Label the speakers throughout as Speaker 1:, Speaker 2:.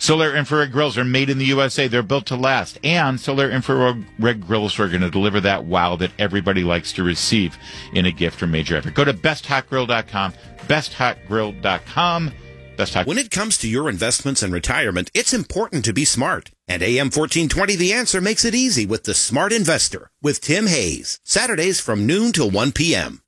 Speaker 1: Solar infrared grills are made in the USA. They're built to last. And solar infrared grills are going to deliver that wow that everybody likes to receive in a gift from Major Effort. Go to besthotgrill.com, besthotgrill.com.
Speaker 2: When it comes to your investments and retirement, it's important to be smart. And AM 1420 The Answer makes it easy with The Smart Investor with Tim Hayes. Saturdays from noon till 1 p.m.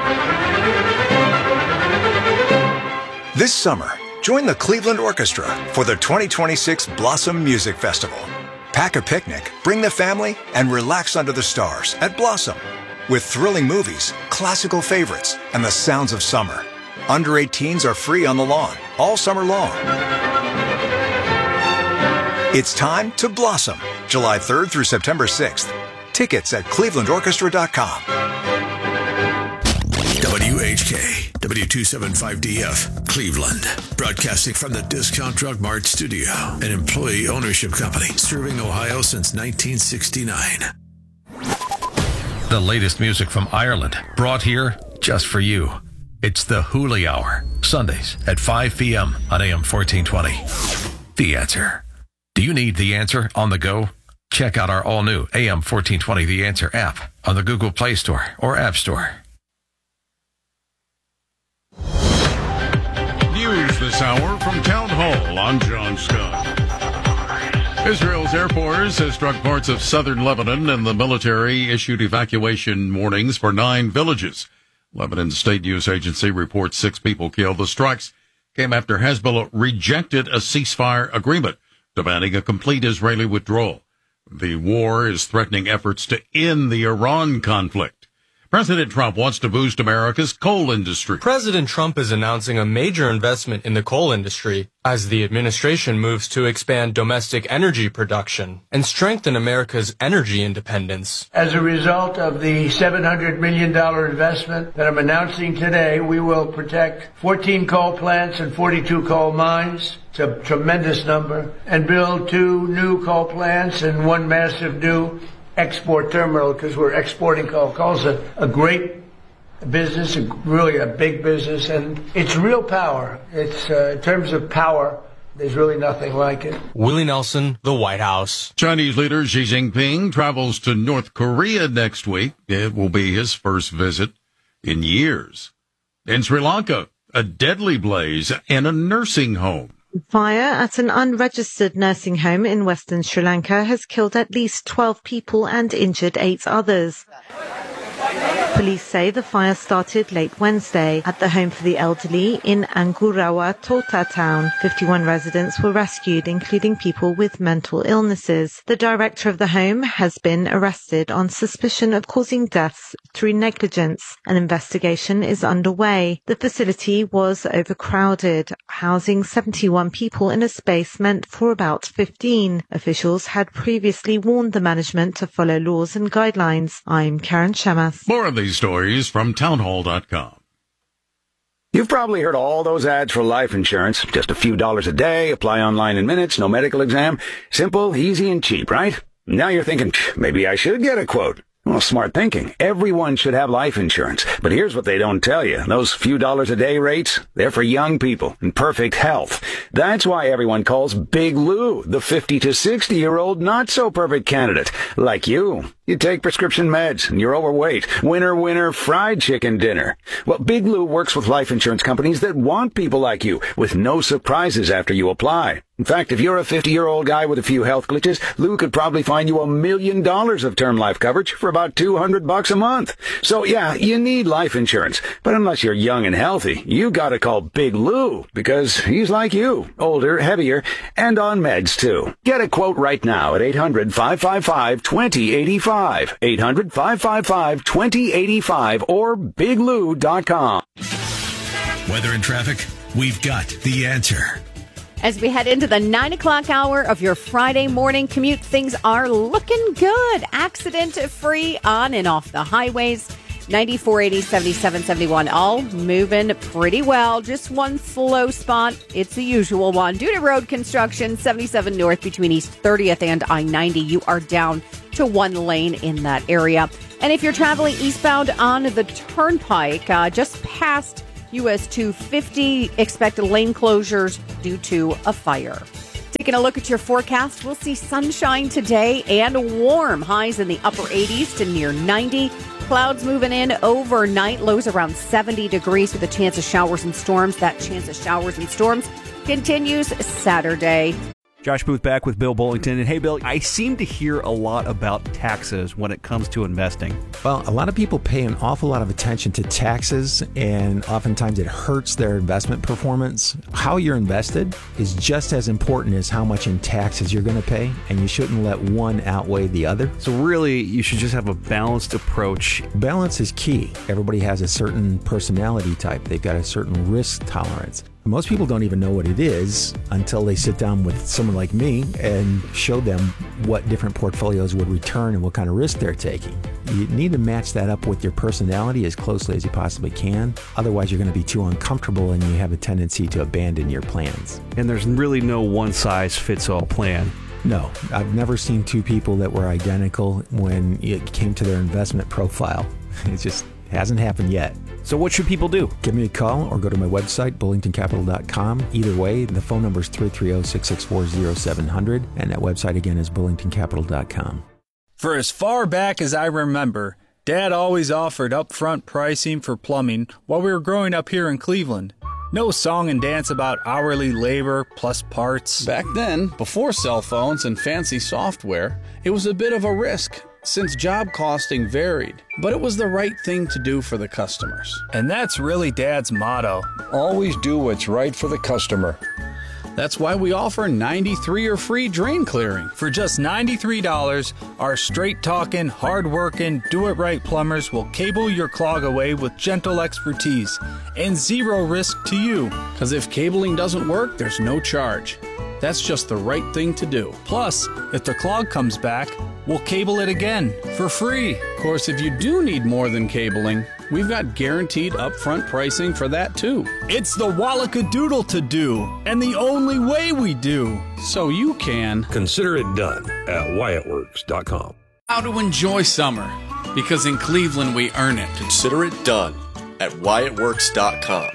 Speaker 3: This summer, join the Cleveland Orchestra for the 2026 Blossom Music Festival. Pack a picnic, bring the family, and relax under the stars at Blossom. With thrilling movies, classical favorites, and the sounds of summer. Under 18s are free on the lawn all summer long. It's time to blossom. July 3rd through September 6th. Tickets at clevelandorchestra.com.
Speaker 4: WHK, W275DF, Cleveland. Broadcasting from the Discount Drug Mart studio, an employee ownership company serving Ohio since 1969.
Speaker 5: The latest music from Ireland, brought here just for you. It's the Hooli Hour, Sundays at 5 p.m. on AM 1420. The Answer. Do you need The Answer on the go? Check out our all-new AM 1420 The Answer app on the Google Play Store or App Store.
Speaker 6: News this hour from Town Hall. I'm John Scott. Israel's Air Force has struck parts of southern Lebanon, and the military issued evacuation warnings for 9 villages. Lebanon's state news agency reports 6 people killed. The strikes came after Hezbollah rejected a ceasefire agreement, demanding a complete Israeli withdrawal. The war is threatening efforts to end the Iran conflict. President Trump wants to boost America's coal industry.
Speaker 7: President Trump is announcing a major investment in the coal industry as the administration moves to expand domestic energy production and strengthen America's energy independence.
Speaker 8: As a result of the $700 million investment that I'm announcing today, we will protect 14 coal plants and 42 coal mines. It's a tremendous number. And build 2 new coal plants and 1 massive new export terminal, because we're exporting coal. Coal's a great business, really a big business, and it's real power. It's in terms of power, there's really nothing like it.
Speaker 7: Willie Nelson, the White House.
Speaker 6: Chinese leader Xi Jinping travels to North Korea next week. It will be his first visit in years. In Sri Lanka, a deadly blaze in a nursing home.
Speaker 9: Fire at an unregistered nursing home in western Sri Lanka has killed at least 12 people and injured 8 others. Police say the fire started late Wednesday at the home for the elderly in Angurawa Tota town. 51 residents were rescued, including people with mental illnesses. The director of the home has been arrested on suspicion of causing deaths through negligence. An investigation is underway. The facility was overcrowded, housing 71 people in a space meant for about 15. Officials had previously warned the management to follow laws and guidelines. I'm Karen Shemas.
Speaker 6: More of these stories from townhall.com.
Speaker 10: You've probably heard all those ads for life insurance. Just a few dollars a day, apply online in minutes, no medical exam. Simple, easy, and cheap, right? Now you're thinking, maybe I should get a quote. Well, smart thinking. Everyone should have life insurance. But here's what they don't tell you. Those few dollars a day rates, they're for young people in perfect health. That's why everyone calls Big Lou the 50 to 60-year-old not-so-perfect candidate. Like you. You take prescription meds and you're overweight. Winner, winner, fried chicken dinner. Well, Big Lou works with life insurance companies that want people like you with no surprises after you apply. In fact, if you're a 50-year-old guy with a few health glitches, Lou could probably find you $1 million of term life coverage for about $200 a month. So yeah, you need life insurance. But unless you're young and healthy, you gotta call Big Lou because he's like you. Older, heavier, and on meds too. Get a quote right now at 800-555-2085. 800-555-2085 or biglou.com.
Speaker 4: Weather and traffic, we've got the answer.
Speaker 11: As we head into the 9 o'clock hour of your Friday morning commute, things are looking good. Accident-free on and off the highways. 94, 80, 77, 71, all moving pretty well. Just one slow spot. It's the usual one. Due to road construction, 77 north between East 30th and I-90. You are down to 1 lane in that area. And if you're traveling eastbound on the turnpike, just past US 250, expect lane closures due to a fire. Taking a look at your forecast, we'll see sunshine today and warm. Highs in the upper 80s to near 90. Clouds moving in overnight. Lows around 70 degrees with a chance of showers and storms. That chance of showers and storms continues Saturday.
Speaker 12: Josh Booth back with Bill Bullington. And hey, Bill, I seem to hear a lot about taxes when it comes to investing.
Speaker 13: Well, a lot of people pay an awful lot of attention to taxes, and oftentimes it hurts their investment performance. How you're invested is just as important as how much in taxes you're going to pay, and you shouldn't let one outweigh the other.
Speaker 12: So really, you should just have a balanced approach.
Speaker 13: Balance is key. Everybody has a certain personality type. They've got a certain risk tolerance. Most people don't even know what it is until they sit down with someone like me and show them what different portfolios would return and what kind of risk they're taking. You need to match that up with your personality as closely as you possibly can. Otherwise, you're going to be too uncomfortable and you have a tendency to abandon your plans.
Speaker 12: And there's really no one-size-fits-all plan.
Speaker 13: No, I've never seen two people that were identical when it came to their investment profile. It just hasn't happened yet.
Speaker 12: So what should people do?
Speaker 13: Give me a call or go to my website, bullingtoncapital.com. Either way, the phone number is 330-664-0700, and that website again is bullingtoncapital.com.
Speaker 14: For as far back as I remember, Dad always offered upfront pricing for plumbing while we were growing up here in Cleveland. No song and dance about hourly labor plus parts.
Speaker 15: Back then, before cell phones and fancy software, it was a bit of a risk, since job costing varied, but it was the right thing to do for the customers.
Speaker 14: And that's really Dad's motto.
Speaker 16: Always do what's right for the customer.
Speaker 15: That's why we offer 93 or free drain clearing.
Speaker 14: For just $93, our straight-talking, hard-working, do-it-right plumbers will cable your clog away with gentle expertise and zero risk to you.
Speaker 15: Because if cabling doesn't work, there's no charge. That's just the right thing to do.
Speaker 14: Plus, if the clog comes back, we'll cable it again for free.
Speaker 15: Of course, if you do need more than cabling, we've got guaranteed upfront pricing for that too.
Speaker 14: It's the Wallackadoodle to do, and the only way we do.
Speaker 15: So you can
Speaker 16: consider it done at WyattWorks.com.
Speaker 15: How to enjoy summer, because in Cleveland we earn it.
Speaker 17: Consider it done at WyattWorks.com.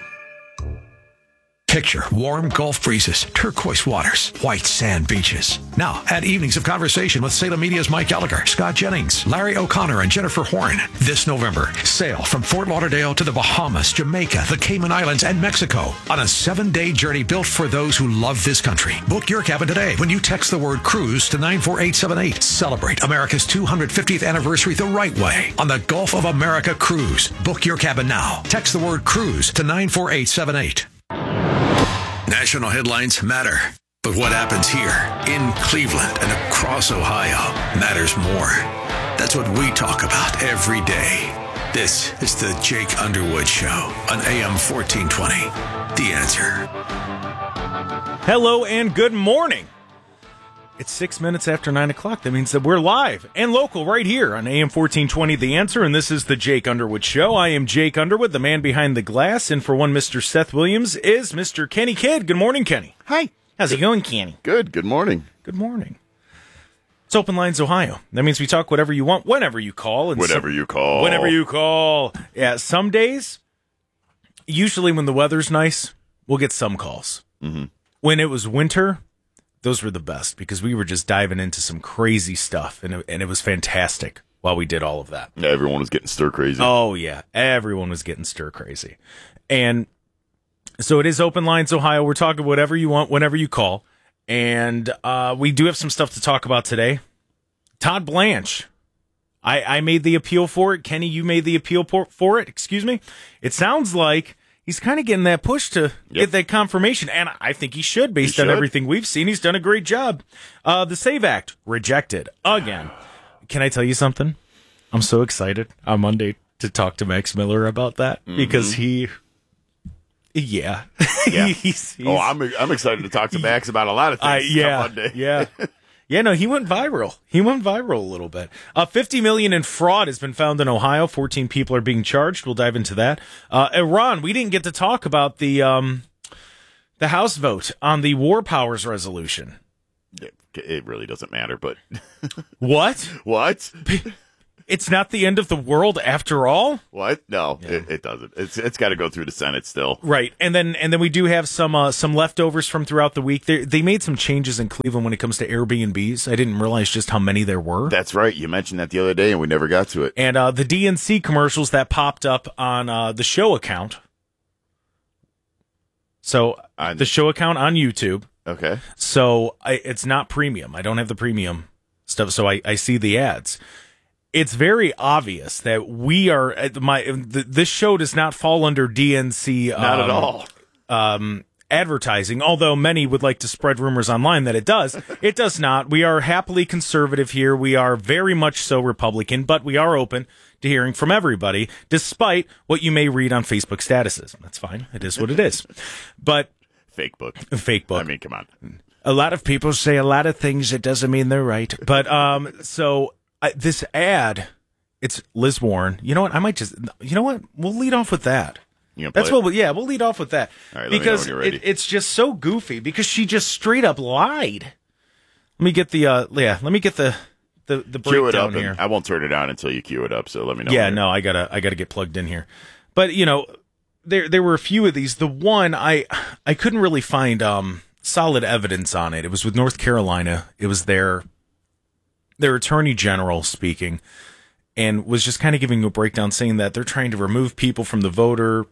Speaker 4: Picture warm Gulf breezes, turquoise waters, white sand beaches. Now, add evenings of conversation with Salem Media's Mike Gallagher, Scott Jennings, Larry O'Connor, and Jennifer Horn. This November, sail from Fort Lauderdale to the Bahamas, Jamaica, the Cayman Islands, and Mexico on a 7-day journey built for those who love this country. Book your cabin today when you text the word cruise to 94878. Celebrate America's 250th anniversary the right way on the Gulf of America Cruise. Book your cabin now. Text the word cruise to 94878. National headlines matter, but what happens here in Cleveland and across Ohio matters more. That's what we talk about every day. This is the Jake Underwood Show on AM 1420. The Answer.
Speaker 18: Hello and good morning. It's 6 minutes after 9 o'clock. That means that we're live and local right here on AM 1420 The Answer, and this is the Jake Underwood Show. I am Jake Underwood, the man behind the glass, and for one Mr. Seth Williams is Mr. Kenny Kidd. Good morning, Kenny.
Speaker 19: Hi.
Speaker 18: How's it going, Kenny?
Speaker 19: Good. Good morning.
Speaker 18: Good morning. It's Open Lines Ohio. That means we talk whatever you want, whenever you call. And
Speaker 19: Whenever you call.
Speaker 18: Whenever you call. Yeah, some days, usually when the weather's nice, we'll get some calls.
Speaker 19: Mm-hmm.
Speaker 18: When it was winter, those were the best because we were just diving into some crazy stuff, and it was fantastic while we did all of that.
Speaker 19: Yeah, everyone was getting stir crazy.
Speaker 18: Oh, yeah. Everyone was getting stir crazy. And so it is Open Lines Ohio. We're talking whatever you want, whenever you call. And we do have some stuff to talk about today. Todd Blanche. I made the appeal for it. Kenny, you made the appeal for it. Excuse me. It sounds like he's kind of getting that push to get that confirmation, and I think he should, based on everything we've seen. He's done a great job. The SAVE Act, rejected again. Can I tell you something? I'm so excited on Monday to talk to Max Miller about that, because he's
Speaker 19: I'm excited to talk to Max about a lot of things on Monday.
Speaker 18: Yeah, no, he went viral. He went viral a little bit. $50 million in fraud has been found in Ohio. 14 people are being charged. We'll dive into that. Iran, we didn't get to talk about the House vote on the War Powers Resolution.
Speaker 19: It really doesn't matter, but...
Speaker 18: What?
Speaker 19: What?
Speaker 18: It's not the end of the world after all?
Speaker 19: What? No, it doesn't. It's got to go through the Senate still.
Speaker 18: Right. And then we do have some leftovers from throughout the week. They made some changes in Cleveland when it comes to Airbnbs. I didn't realize just how many there were.
Speaker 19: That's right. You mentioned that the other day and we never got to it.
Speaker 18: And the DNC commercials that popped up on the show account. So the show account on YouTube.
Speaker 19: Okay.
Speaker 18: So it's not premium. I don't have the premium stuff. So I see the ads. It's very obvious that we are this show does not fall under DNC.
Speaker 19: Not at all.
Speaker 18: Advertising, although many would like to spread rumors online that it does. It does not. We are happily conservative here. We are very much so Republican, but we are open to hearing from everybody, despite what you may read on Facebook statuses. That's fine. It is what it is. But
Speaker 19: fake book.
Speaker 18: I
Speaker 19: mean, come on.
Speaker 18: A lot of people say a lot of things. It doesn't mean they're right. But so this ad, it's Liz Warren. You know what? We'll lead off with that. That's what. We'll lead off with that.
Speaker 19: All right,
Speaker 18: because
Speaker 19: let me know when you're ready.
Speaker 18: It's just so goofy because she just straight up lied. Let me get the
Speaker 19: Cue it up
Speaker 18: breakdown here.
Speaker 19: I won't turn it on until you cue it up. So let me know.
Speaker 18: Yeah, no, I gotta get plugged in here. But there were a few of these. The one I couldn't really find solid evidence on it. It was with North Carolina. It was their attorney general speaking, and was just kind of giving a breakdown, saying that they're trying to remove people from the voter,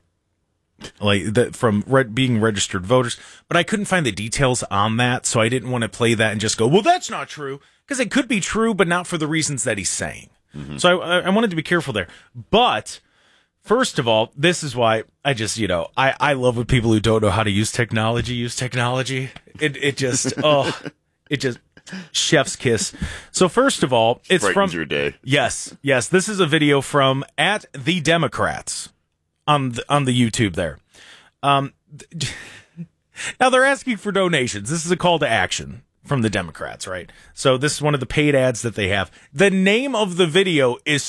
Speaker 18: being registered voters. But I couldn't find the details on that, so I didn't want to play that and just go, well, that's not true, because it could be true, but not for the reasons that he's saying. Mm-hmm. So I wanted to be careful there. But first of all, this is why I just, I love when people who don't know how to use technology. It just chef's kiss. So first of all, it's
Speaker 19: brightens
Speaker 18: from
Speaker 19: your day.
Speaker 18: Yes. This is a video from @TheDemocrats on the YouTube there. Now they're asking for donations. This is a call to action from the Democrats, right? So this is one of the paid ads that they have. The name of the video is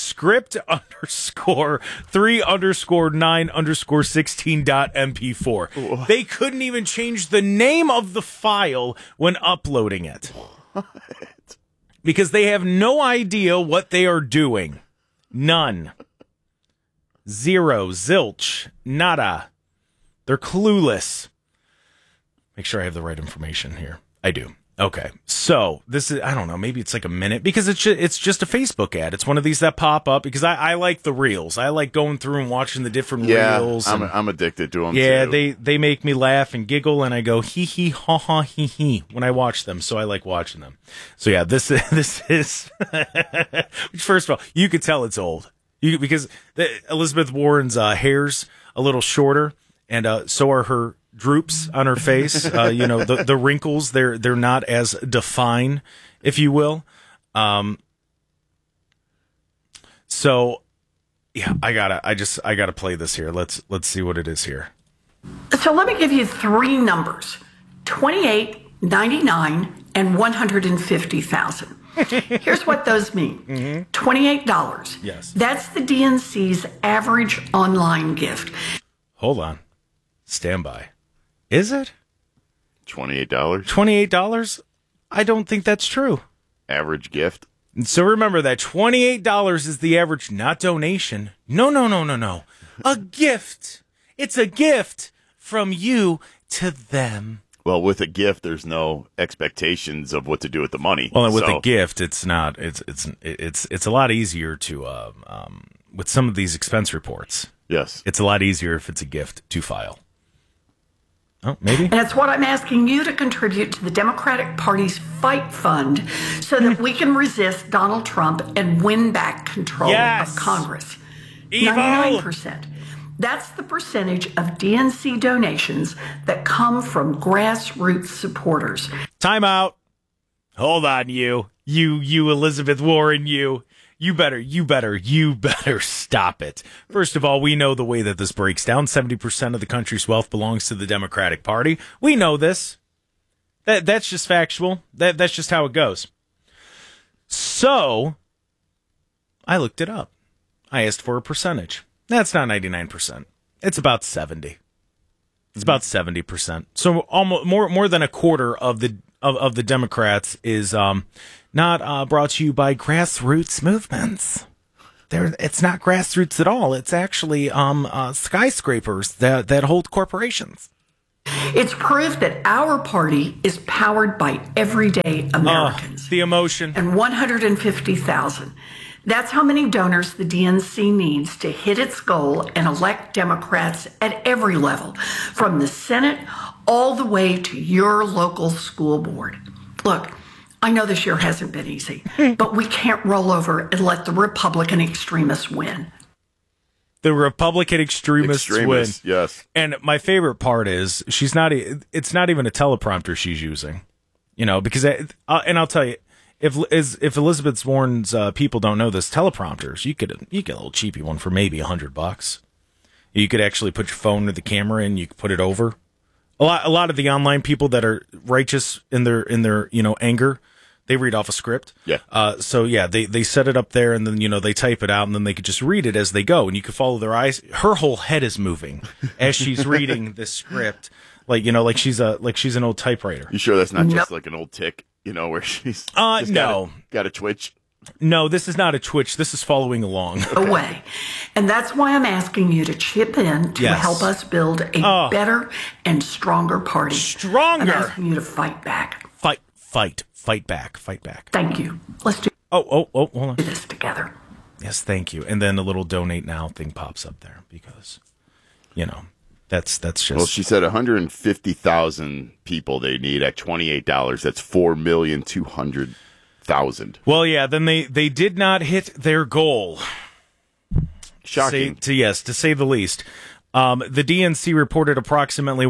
Speaker 18: script_3_9_16.mp4. They couldn't even change the name of the file when uploading it. What? Because they have no idea what they are doing. None. Zero. Zilch. Nada. They're clueless. Make sure I have the right information here. I do. Okay, so this is, I don't know, maybe it's like a minute, because it's just a Facebook ad. It's one of these that pop up, because I like the reels. I like going through and watching the different reels.
Speaker 19: I'm addicted to them,
Speaker 18: yeah,
Speaker 19: too.
Speaker 18: they make me laugh and giggle, and I go hee hee ha ha hee hee when I watch them, so I like watching them. So yeah, this is which, first of all, you could tell it's old. Because Elizabeth Warren's hair's a little shorter, and so are her droops on her face. The wrinkles, they're not as defined, if you will. So yeah, I gotta play this here. Let's see what it is here.
Speaker 20: So let me give you three numbers: 28, 99, and 150,000. Here's what those mean. Mm-hmm. $28.
Speaker 18: Yes.
Speaker 20: That's the DNC's average online gift.
Speaker 18: Hold on. Stand by. Is it?
Speaker 19: $28?
Speaker 18: $28? I don't think that's true.
Speaker 19: Average gift?
Speaker 18: So remember that $28 is the average, not donation. No. A gift. It's a gift from you to them.
Speaker 19: Well, with a gift, there's no expectations of what to do with the money.
Speaker 18: Well, and with a gift, it's not. It's a lot easier to with some of these expense reports.
Speaker 19: Yes,
Speaker 18: it's a lot easier if it's a gift to file. Oh, maybe.
Speaker 20: And it's what I'm asking you to contribute to the Democratic Party's Fight Fund, so that we can resist Donald Trump and win back control of Congress.
Speaker 18: Evil.
Speaker 20: 99%. That's the percentage of DNC donations that come from grassroots supporters.
Speaker 18: Time out. Hold on, you Elizabeth Warren, you better stop it. First of all, we know the way that this breaks down. 70% of the country's wealth belongs to the Democratic Party. We know this. That's just factual. That's just how it goes. So, I looked it up. I asked for a percentage. That's not 99%. It's about 70. It's about 70%. So almost more than a quarter of the Democrats is not brought to you by grassroots movements. it's not grassroots at all. It's actually skyscrapers that hold corporations.
Speaker 20: It's proof that our party is powered by everyday Americans.
Speaker 18: The emotion.
Speaker 20: And 150,000. That's how many donors the DNC needs to hit its goal and elect Democrats at every level, from the Senate all the way to your local school board. Look, I know this year hasn't been easy, but we can't roll over and let the Republican extremists win.
Speaker 18: The Republican extremists win.
Speaker 19: Yes.
Speaker 18: And my favorite part is it's not even a teleprompter she's using, because and I'll tell you, if Elizabeth Warren's people don't know this, teleprompters, you get a little cheapy one for maybe $100. You could actually put your phone to the camera and you could put it over. A lot of the online people that are righteous in their anger, they read off a script.
Speaker 19: Yeah.
Speaker 18: So yeah, they set it up there and then, they type it out and then they could just read it as they go and you could follow their eyes. Her whole head is moving as she's reading the script. Like she's an old typewriter.
Speaker 19: You sure that's not just like an old tick, where she's
Speaker 18: no.
Speaker 19: Got a twitch?
Speaker 18: No, this is not a twitch. This is following along.
Speaker 20: Away. And that's why I'm asking you to chip in to help us build a better and stronger party.
Speaker 18: Stronger.
Speaker 20: I'm asking you to fight back.
Speaker 18: Fight back.
Speaker 20: Thank you. Let's do
Speaker 18: hold on.
Speaker 20: this together.
Speaker 18: Yes, thank you. And then the little donate now thing pops up there because, that's just.
Speaker 19: Well, she said 150,000 people they need at $28. That's 4,200,000.
Speaker 18: Well, yeah. Then they did not hit their goal.
Speaker 19: Shocking.
Speaker 18: To say the least. The DNC reported approximately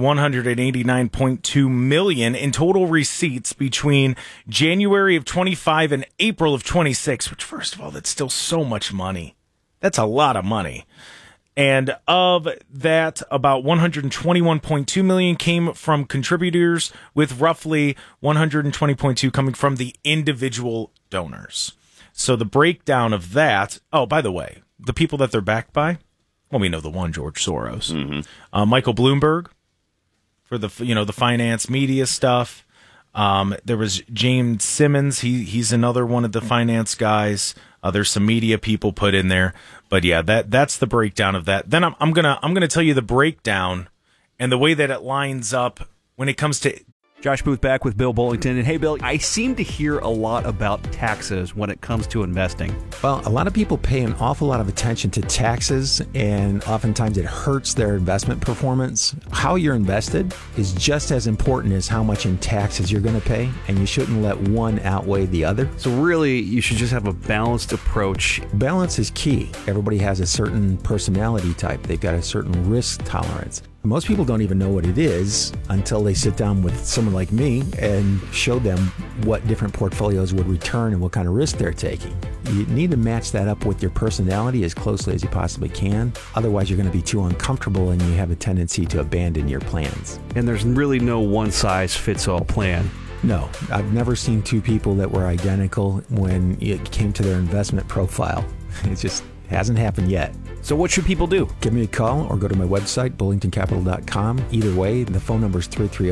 Speaker 18: 189.2 million in total receipts between January of 25 and April of 26, which, first of all, that's still so much money. That's a lot of money. And of that, about 121.2 million came from contributors, with roughly 120.2 coming from the individual donors. So the breakdown of that, by the way, the people that they're backed by, well, we know the one, George Soros, Michael Bloomberg for the finance media stuff. There was James Simmons. He's another one of the finance guys. There's some media people put in there, but yeah, that's the breakdown of that. Then I'm gonna tell you the breakdown and the way that it lines up when it comes to.
Speaker 12: Josh Booth back with Bill Bullington. And hey, Bill, I seem to hear a lot about taxes when it comes to investing.
Speaker 13: Well, a lot of people pay an awful lot of attention to taxes, and oftentimes it hurts their investment performance. How you're invested is just as important as how much in taxes you're going to pay, and you shouldn't let one outweigh the other.
Speaker 12: So really, you should just have a balanced approach.
Speaker 13: Balance is key. Everybody has a certain personality type. They've got a certain risk tolerance. Most people don't even know what it is until they sit down with someone like me and show them what different portfolios would return and what kind of risk they're taking. You need to match that up with your personality as closely as you possibly can. Otherwise, you're going to be too uncomfortable and you have a tendency to abandon your plans.
Speaker 12: And there's really no one-size-fits-all plan.
Speaker 13: No, I've never seen two people that were identical when it came to their investment profile. It just hasn't happened yet.
Speaker 12: So what should people do?
Speaker 13: Give me a call or go to my website, bullingtoncapital.com. Either way, the phone number is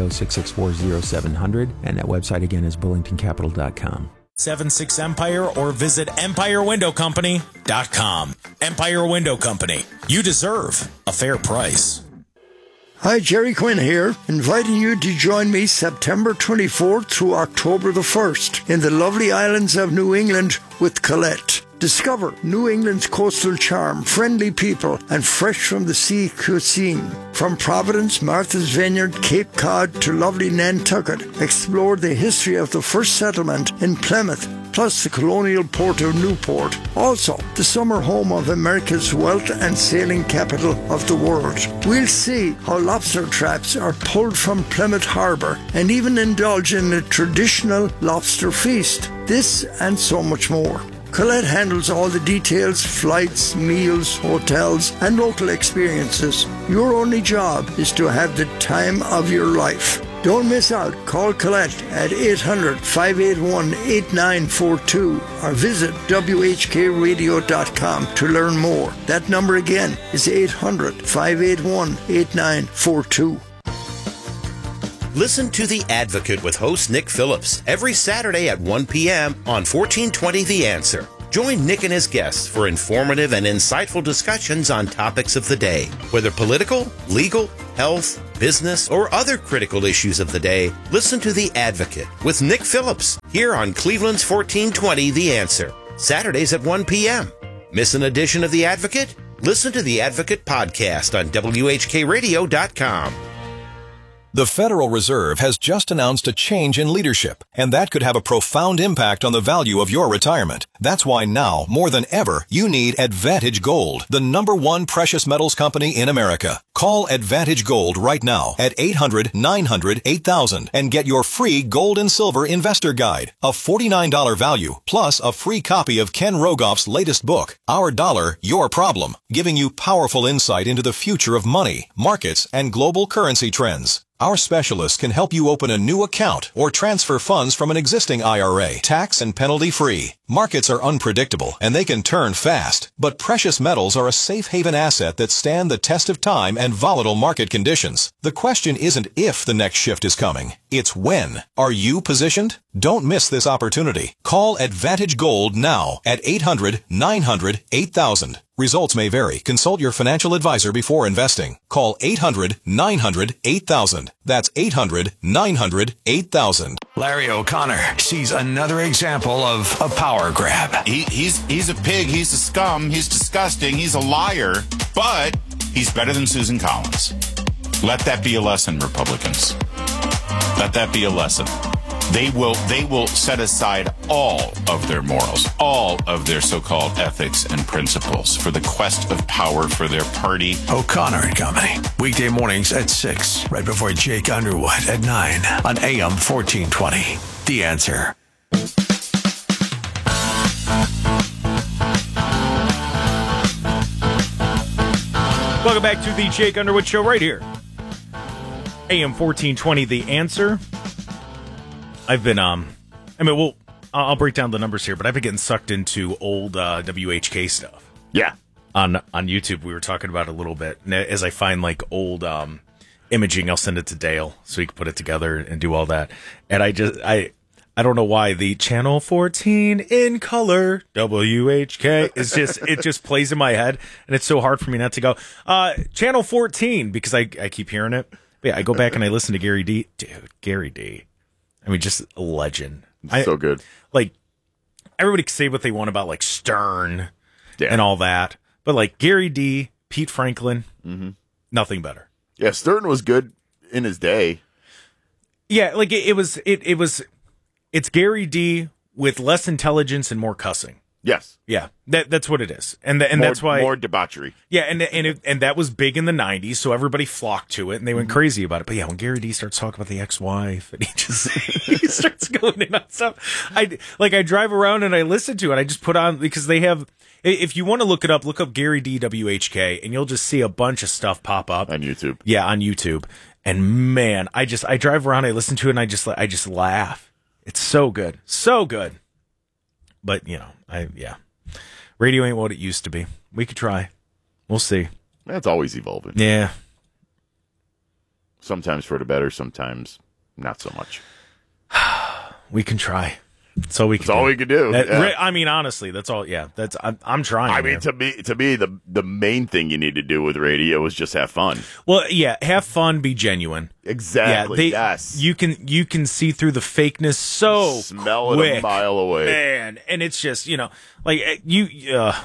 Speaker 13: 330-664-0700, and that website again is bullingtoncapital.com.
Speaker 21: 76 Empire or visit EmpireWindowCompany.com. Empire Window Company. You deserve a fair price.
Speaker 22: Hi, Jerry Quinn here, inviting you to join me September 24th through October the 1st in the lovely islands of New England with Colette. Discover New England's coastal charm, friendly people, and fresh-from-the-sea cuisine. From Providence, Martha's Vineyard, Cape Cod, to lovely Nantucket, explore the history of the first settlement in Plymouth, plus the colonial port of Newport. Also, the summer home of America's wealth and sailing capital of the world. We'll see how lobster traps are pulled from Plymouth Harbor and even indulge in a traditional lobster feast. This and so much more. Colette handles all the details, flights, meals, hotels, and local experiences. Your only job is to have the time of your life. Don't miss out. Call Colette at 800-581-8942 or visit WHKRadio.com to learn more. That number again is 800-581-8942.
Speaker 2: Listen to The Advocate with host Nick Phillips every Saturday at 1 p.m. on 1420 The Answer. Join Nick and his guests for informative and insightful discussions on topics of the day. Whether political, legal, health, business, or other critical issues of the day, listen to The Advocate with Nick Phillips here on Cleveland's 1420 The Answer, Saturdays at 1 p.m. Miss an edition of The Advocate? Listen to The Advocate podcast on WHKRadio.com.
Speaker 1: The Federal Reserve has just announced a change in leadership, and that could have a profound impact on the value of your retirement. That's why now, more than ever, you need Advantage Gold, the #1 precious metals company in America. Call Advantage Gold right now at 800-900-8000 and get your free gold and silver investor guide, a $49 value, plus a free copy of Ken Rogoff's latest book, Our Dollar, Your Problem, giving you powerful insight into the future of money, markets, and global currency trends. Our specialists can help you open a new account or transfer funds from an existing IRA, tax and penalty free. Markets are unpredictable and they can turn fast, but precious metals are a safe haven asset that stand the test of time and volatile market conditions. The question isn't if the next shift is coming, it's when. Are you positioned? Don't miss this opportunity. Call Advantage Gold now at 800-900-8000. Results may vary. Consult your financial advisor before investing. Call 800-900-8000. That's 800-900-8000.
Speaker 4: Larry O'Connor sees another example of a power grab.
Speaker 3: He's a pig. He's a scum. He's disgusting. He's a liar. But he's better than Susan Collins. Let that be a lesson, Republicans. Let that be a lesson. They will set aside all of their morals, all of their so-called ethics and principles for the quest of power for their party.
Speaker 4: O'Connor and Company. Weekday mornings at 6, right before Jake Underwood at 9 on AM 1420. The Answer.
Speaker 18: Welcome back to the Jake Underwood Show right here. AM 1420, The Answer. I've been, I'll break down the numbers here, but I've been getting sucked into old WHK stuff.
Speaker 19: Yeah.
Speaker 18: On YouTube, we were talking about it a little bit. And as I find like old imaging, I'll send it to Dale so he can put it together and do all that. And I don't know why the Channel 14 in color WHK is it just plays in my head, and it's so hard for me not to go Channel 14 because I keep hearing it. But yeah, I go back and I listen to Gary D. Dude, Gary D. I mean, just a legend.
Speaker 19: So good.
Speaker 18: Like, everybody can say what they want about, like, Stern and all that. But, like, Gary D., Pete Franklin, nothing better.
Speaker 19: Yeah, Stern was good in his day.
Speaker 18: Yeah, like, it's Gary D. with less intelligence and more cussing.
Speaker 19: Yes.
Speaker 18: Yeah, that's what it is. And that's why...
Speaker 19: More debauchery.
Speaker 18: Yeah, and that was big in the 90s, so everybody flocked to it, and they went crazy about it. But yeah, when Gary D starts talking about the ex-wife, and he starts going in on stuff, I drive around and I listen to it. I just put on, because they have... If you want to look it up, look up Gary D WHK, and you'll just see a bunch of stuff pop up.
Speaker 19: On YouTube.
Speaker 18: Yeah, on YouTube. And man, I drive around, I listen to it, and I just laugh. It's so good. So good. But, radio ain't what it used to be. We could try. We'll see.
Speaker 19: It's always evolving.
Speaker 18: Yeah.
Speaker 19: Sometimes for the better, sometimes not so much.
Speaker 18: We can try. That's all we can do.
Speaker 19: That's all we can do.
Speaker 18: I mean, honestly, that's all. Yeah, I'm trying.
Speaker 19: I mean, to me, the main thing you need to do with radio is just have fun.
Speaker 18: Well, yeah, have fun, be genuine.
Speaker 19: Exactly. Yes.
Speaker 18: You can see through the fakeness so
Speaker 19: smell
Speaker 18: quick,
Speaker 19: it a mile away,
Speaker 18: man. And it's just like yep,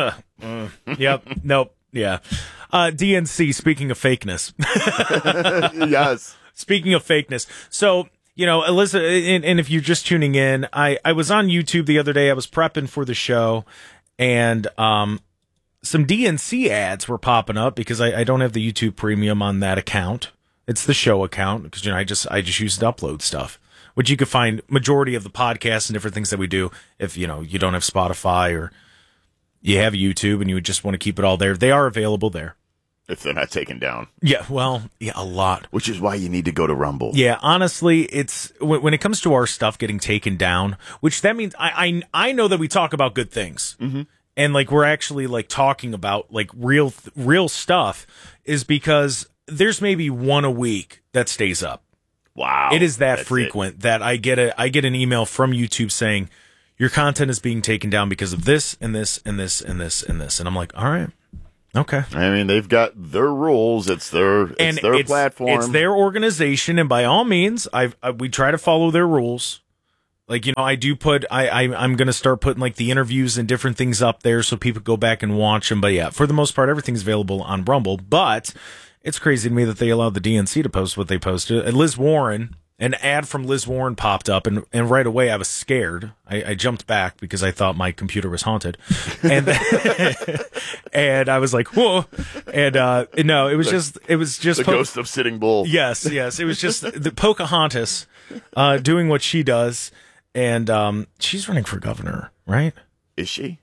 Speaker 18: nope, yeah. DNC. Speaking of fakeness,
Speaker 19: yes.
Speaker 18: Speaking of fakeness, so. Alyssa, and if you're just tuning in, I was on YouTube the other day. I was prepping for the show, and some DNC ads were popping up because I don't have the YouTube Premium on that account. It's the show account because I just use it to upload stuff, which you can find majority of the podcasts and different things that we do. If you don't have Spotify or you have YouTube and you just want to keep it all there, they are available there.
Speaker 19: If they're not taken down.
Speaker 18: Yeah, well, yeah, a lot.
Speaker 19: Which is why you need to go to Rumble.
Speaker 18: Yeah, honestly, it's when it comes to our stuff getting taken down, which that means I know that we talk about good things. Mm-hmm. And like we're actually like talking about like real stuff is because there's maybe one a week that stays up.
Speaker 19: Wow.
Speaker 18: It is that frequent that I get an email from YouTube saying your content is being taken down because of this and this and this and this and this. And I'm like, all right. Okay.
Speaker 19: I mean, they've got their rules. It's their platform.
Speaker 18: It's their organization, and by all means, we try to follow their rules. Like, I do put I'm going to start putting like the interviews and different things up there so people go back and watch them. But yeah, for the most part, everything's available on Rumble. But it's crazy to me that they allowed the DNC to post what they posted. And Liz Warren. An ad from Liz Warren popped up, and right away I was scared. I jumped back because I thought my computer was haunted, and and I was like, "Whoa!" And no, it was just
Speaker 19: the ghost of Sitting Bull.
Speaker 18: Yes, it was just the Pocahontas doing what she does, and she's running for governor, right?
Speaker 19: Is she?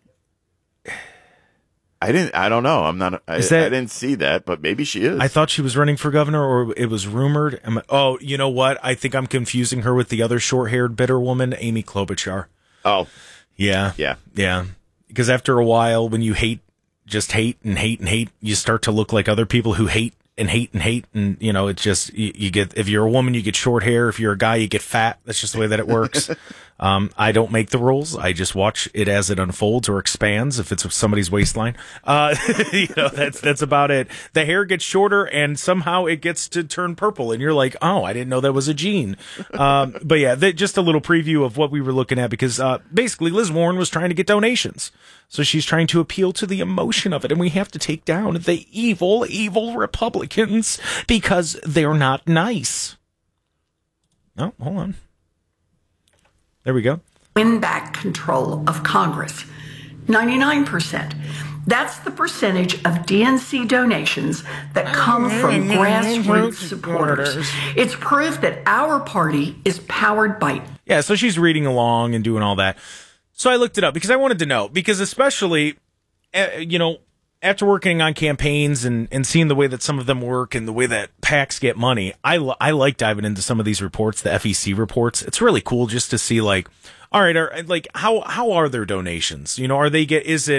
Speaker 19: I don't know. I didn't see that, but maybe she is.
Speaker 18: I thought she was running for governor, or it was rumored. Oh, you know what? I think I'm confusing her with the other short-haired bitter woman, Amy Klobuchar.
Speaker 19: Oh.
Speaker 18: Yeah. Because after a while, when you hate and hate, you start to look like other people who hate and hate and hate. And, it's just, you get, if you're a woman, you get short hair. If you're a guy, you get fat. That's just the way that it works. I don't make the rules. I just watch it as it unfolds or expands if it's somebody's waistline. That's about it. The hair gets shorter and somehow it gets to turn purple. And you're like, oh, I didn't know that was a gene. But yeah, just a little preview of what we were looking at, because basically Liz Warren was trying to get donations. So she's trying to appeal to the emotion of it. And we have to take down the evil, evil Republicans because they're not nice. Oh, hold on. There we go.
Speaker 20: Win back control of Congress. 99%. That's the percentage of DNC donations that come from grassroots supporters. It's proof that our party is powered by...
Speaker 18: Yeah, so she's reading along and doing all that. So I looked it up because I wanted to know, because especially, after working on campaigns and seeing the way that some of them work and the way that PACs get money, I like diving into some of these reports, the FEC reports. It's really cool just to see, like, all right, how are their donations? They got, a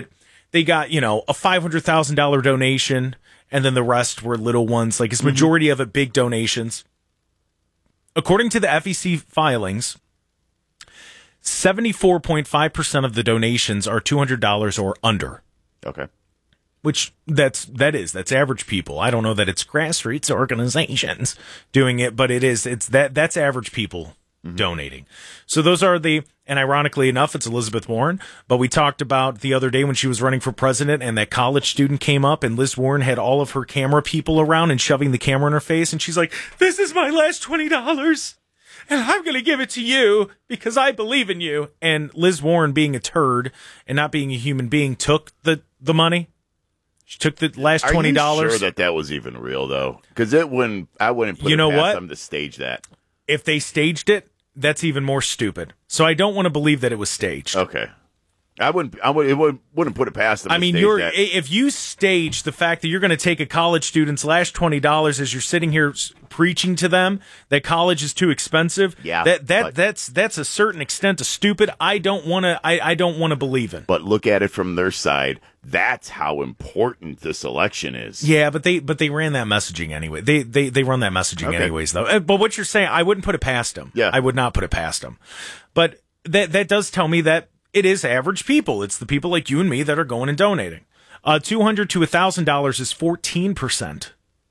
Speaker 18: $500,000 donation and then the rest were little ones? Like, is majority of it big donations? According to the FEC filings, 74.5% of the donations are $200 or under.
Speaker 19: Okay.
Speaker 18: Which that's average people. I don't know that it's grassroots organizations doing it, but that's average people donating. So those are and ironically enough, it's Elizabeth Warren, but we talked about the other day when she was running for president and that college student came up and Liz Warren had all of her camera people around and shoving the camera in her face, and she's like, "This is my last $20. And I'm going to give it to you because I believe in you." And Liz Warren, being a turd and not being a human being, took the money. She took the last $20.
Speaker 19: Are you sure that was even real, though? Because I wouldn't put it past them to stage that.
Speaker 18: If they staged it, that's even more stupid. So I don't want to believe that it was staged.
Speaker 19: Okay. I wouldn't put it past them.
Speaker 18: I mean, if you stage the fact that you're going to take a college student's last $20 as you're sitting here preaching to them that college is too expensive, that's a certain extent of stupid. I don't want to believe in.
Speaker 19: But look at it from their side. That's how important this election is.
Speaker 18: Yeah, but they ran that messaging anyway. They run that messaging anyways, though. But what you're saying, I wouldn't put it past them.
Speaker 19: Yeah,
Speaker 18: I would not put it past them. But that does tell me that it is average people. It's the people like you and me that are going and donating. $200 to $1,000 is 14%.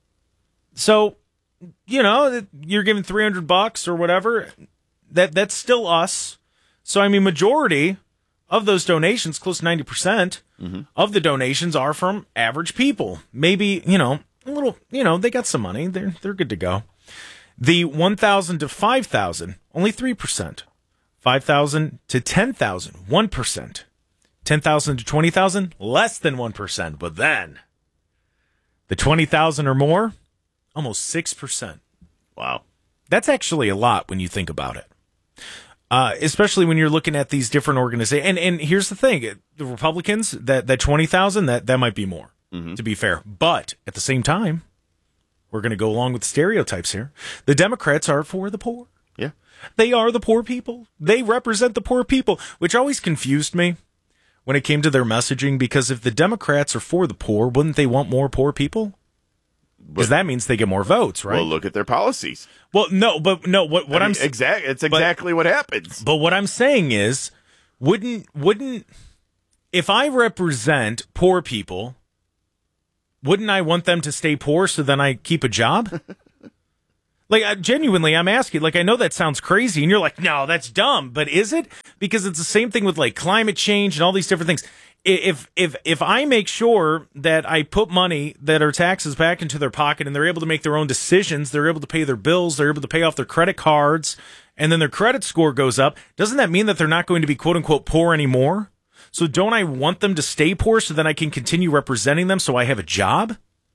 Speaker 18: So, you're giving $300 or whatever. That's still us. So, I mean, majority of those donations, close to 90% of the donations are from average people. Maybe, a little, they got some money. They're good to go. The 1,000 to 5,000, only 3%. 5,000 to 10,000, 1%. 10,000 to 20,000, less than 1%. But then, the 20,000 or more, almost 6%.
Speaker 19: Wow.
Speaker 18: That's actually a lot when you think about it. Especially when you're looking at these different organizations. And here's the thing. The Republicans, that 20,000, that might be more, to be fair. But at the same time, we're going to go along with stereotypes here. The Democrats are for the poor.
Speaker 19: Yeah.
Speaker 18: They are the poor people. They represent the poor people, which always confused me when it came to their messaging, because if the Democrats are for the poor, wouldn't they want more poor people? Because that means they get more votes, right?
Speaker 19: Well, look at their policies.
Speaker 18: Well, no, what I'm
Speaker 19: exactly what happens.
Speaker 18: But what I'm saying is, wouldn't if I represent poor people, wouldn't I want them to stay poor so then I keep a job? Like, genuinely, I'm asking, like, I know that sounds crazy, and you're like, no, that's dumb, but is it? Because it's the same thing with, like, climate change and all these different things. If I make sure that I put money that are taxes back into their pocket and they're able to make their own decisions, they're able to pay their bills, they're able to pay off their credit cards, and then their credit score goes up, doesn't that mean that they're not going to be quote-unquote poor anymore? So don't I want them to stay poor so then I can continue representing them so I have a job?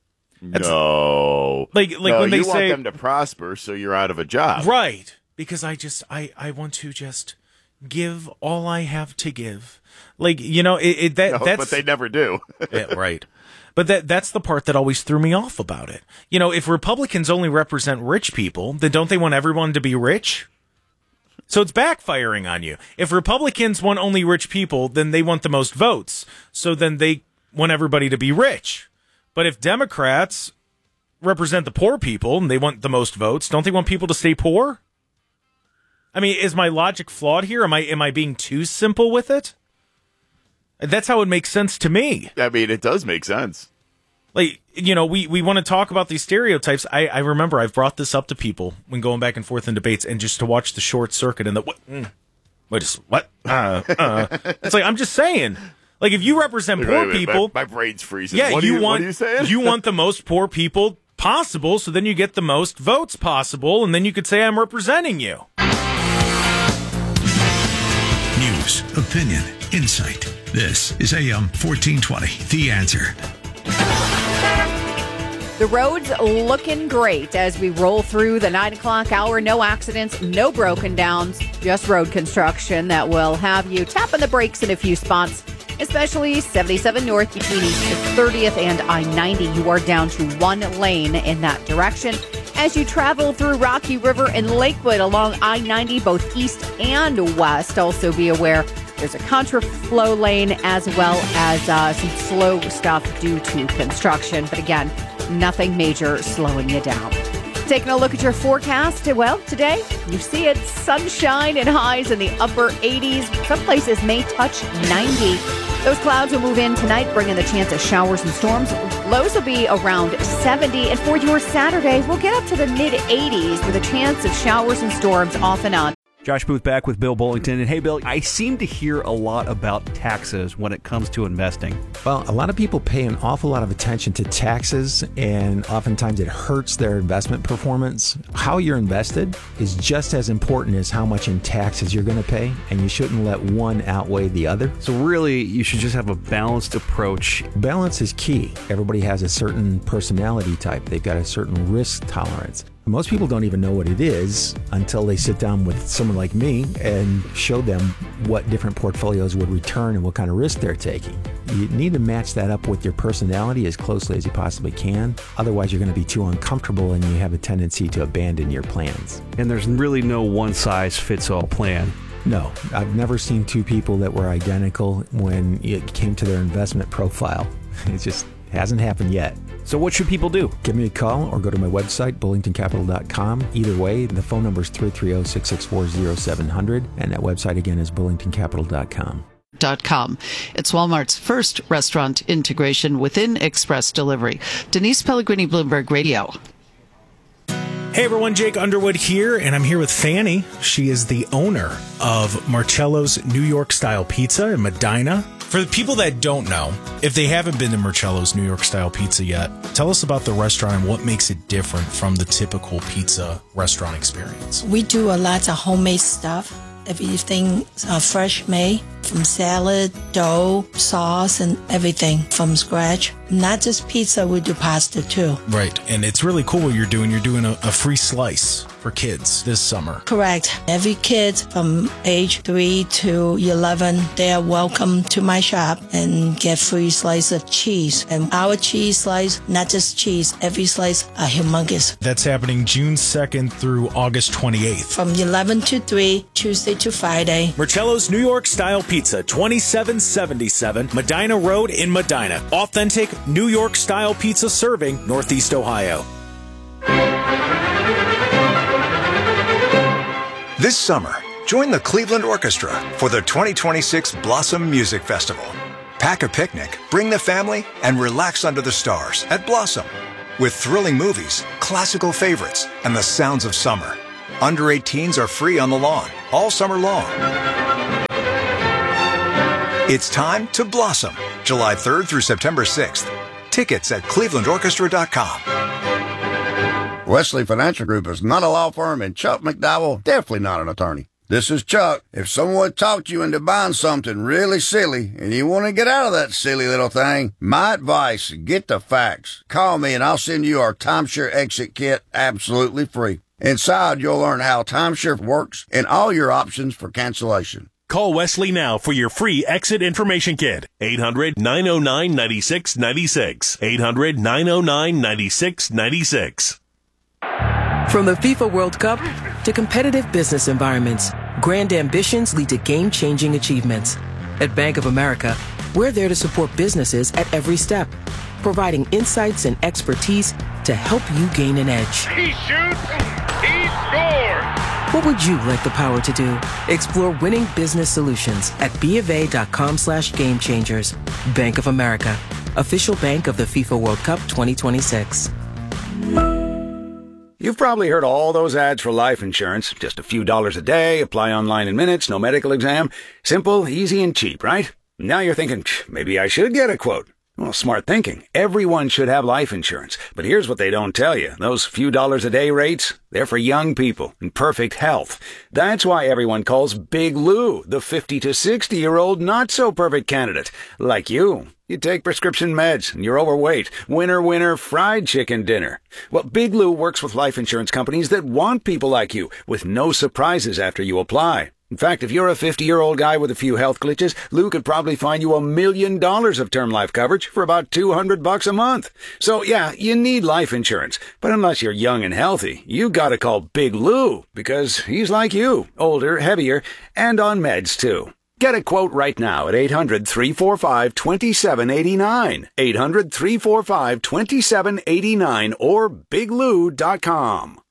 Speaker 19: No.
Speaker 18: Like when they
Speaker 19: you
Speaker 18: say,
Speaker 19: want them to prosper so you're out of a job.
Speaker 18: Right. Because I want to just give all I have to give. Like, you know, that's...
Speaker 19: But they never do.
Speaker 18: Yeah, right. But that's the part that always threw me off about it. You know, if Republicans only represent rich people, then don't they want everyone to be rich? So it's backfiring on you. If Republicans want only rich people, then they want the most votes. So then they want everybody to be rich. But if Democrats represent the poor people and they want the most votes, don't they want people to stay poor? I mean, is my logic flawed here? Am I being too simple with it? That's how it makes sense to me.
Speaker 19: I mean, it does make sense.
Speaker 18: Like, you know, we want to talk about these stereotypes. I remember I've brought this up to people when going back and forth in debates, and just to watch the short circuit and the what? It's like, I'm just saying. Like, if you represent poor people...
Speaker 19: My brain's freezing.
Speaker 18: Yeah,
Speaker 19: what are you saying?
Speaker 18: You want the most poor people possible, so then you get the most votes possible, and then you could say, I'm representing you.
Speaker 4: News, opinion, insight. This is AM 1420, The Answer.
Speaker 11: The road's looking great as we roll through the 9 o'clock hour. No accidents, no broken downs, just road construction that will have you tapping the brakes in a few spots, especially 77 north between East 30th and I-90. You are down to one lane in that direction. As you travel through Rocky River and Lakewood along I-90, both east and west, also be aware there's a contraflow lane as well as some slow stuff due to construction. But again, nothing major slowing you down. Taking a look at your forecast. Well, today you see it, sunshine and highs in the upper 80s. Some places may touch 90. Those clouds will move in tonight, bringing the chance of showers and storms. Lows will be around 70. And for your Saturday, we'll get up to the mid-80s with a chance of showers and storms off and on.
Speaker 12: Josh Booth back with Bill Bullington. And hey, Bill, I seem to hear a lot about taxes when it comes to investing.
Speaker 13: Well, a lot of people pay an awful lot of attention to taxes, and oftentimes it hurts their investment performance. How you're invested is just as important as how much in taxes you're going to pay, and you shouldn't let one outweigh the other.
Speaker 12: So really, you should just have a balanced approach.
Speaker 13: Balance is key. Everybody has a certain personality type. They've got a certain risk tolerance. Most people don't even know what it is until they sit down with someone like me and show them what different portfolios would return and what kind of risk they're taking. You need to match that up with your personality as closely as you possibly can. Otherwise, you're going to be too uncomfortable and you have a tendency to abandon your plans.
Speaker 12: And there's really no one-size-fits-all plan.
Speaker 13: No, I've never seen two people that were identical when it came to their investment profile. It just hasn't happened yet.
Speaker 12: So what should people do?
Speaker 13: Give me a call or go to my website, bullingtoncapital.com. Either way, the phone number is 330-664-0700, and that website again is bullingtoncapital.com.
Speaker 5: It's Walmart's first restaurant integration within express delivery. Denise Pellegrini, Bloomberg Radio.
Speaker 18: Hey everyone, Jake Underwood here, and I'm here with Fanny. She is the owner of Marcello's New York Style Pizza in Medina. For the people that don't know, if they haven't been to Marcello's New York Style Pizza yet, tell us about the restaurant and what makes it different from the typical pizza restaurant experience.
Speaker 8: We do a lot of homemade stuff. Everything fresh made, from salad, dough, sauce, and everything from scratch. Not just pizza, we do pasta too.
Speaker 18: Right, and it's really cool what you're doing. You're doing a free slice for kids this summer.
Speaker 8: Correct. Every kid from age 3 to 11, they are welcome to my shop and get free slice of cheese. And our cheese slice, not just cheese, every slice are humongous.
Speaker 18: That's happening June 2nd through August 28th.
Speaker 8: From 11 to 3, Tuesday to Friday.
Speaker 21: Marcello's New York Style Pizza, 2777 Medina Road in Medina. Authentic New York Style pizza serving Northeast Ohio.
Speaker 23: This summer,
Speaker 7: Join the Cleveland Orchestra for the 2026 Blossom Music Festival. Pack a picnic, bring the family, and relax under the stars at Blossom. With thrilling movies, classical favorites, and the sounds of summer. Under 18s are free on the lawn all summer long. It's time to blossom. July 3rd through September 6th. Tickets at clevelandorchestra.com.
Speaker 9: Wesley Financial Group is not a law firm, and Chuck McDowell definitely not an attorney. This is Chuck. If someone talked you into buying something really silly and you want to get out of that silly little thing, my advice, get the facts. Call me and I'll send you our timeshare exit kit absolutely free. Inside, you'll learn how timeshare works and all your options for cancellation.
Speaker 23: Call Wesley now for your free exit information kit. 800-909-9696. 800-909-9696.
Speaker 24: From the FIFA World Cup to competitive business environments, grand ambitions lead to game-changing achievements. At Bank of America, we're there to support businesses at every step, providing insights and expertise to help you gain an edge.
Speaker 25: He shoots, he scores!
Speaker 24: What would you like the power to do? Explore winning business solutions at BofA.com/gamechangers. Bank of America, official bank of the FIFA World Cup 2026.
Speaker 10: You've probably heard all those ads for life insurance. Just a few dollars a day, apply online in minutes, no medical exam. Simple, easy, and cheap, right? Now you're thinking, maybe I should get a quote. Well, smart thinking. Everyone should have life insurance. But here's what they don't tell you. Those few dollars a day rates, they're for young people in perfect health. That's why everyone calls Big Lou the 50 to 60-year-old not-so-perfect candidate. Like you. You take prescription meds, and you're overweight. Winner, winner, fried chicken dinner. Well, Big Lou works with life insurance companies that want people like you, with no surprises after you apply. In fact, if you're a 50-year-old guy with a few health glitches, Lou could probably find you $1 million of term life coverage for about $200 a month. So, yeah, you need life insurance. But unless you're young and healthy, you gotta call Big Lou, because he's like you, older, heavier, and on meds, too. Get a quote right now at 800-345-2789, 800-345-2789, or biglou.com.